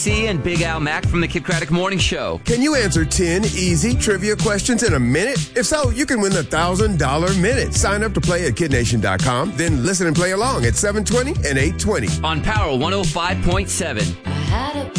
C and Big Al Mack from the Kid Craddock Morning Show. Can you answer 10 easy trivia questions in a minute? If so, you can win the $1,000 minute. Sign up to play at kidnation.com, then listen and play along at 7:20 and 8:20. On Power 105.7.